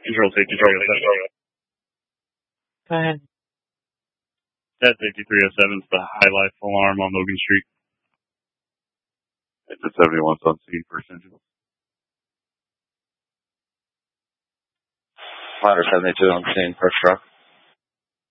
Control safety 307. Go ahead. That safety 307 is the high life alarm on Logan Street. It's at 71 on scene for essentials. Ladder 72 on scene, first truck.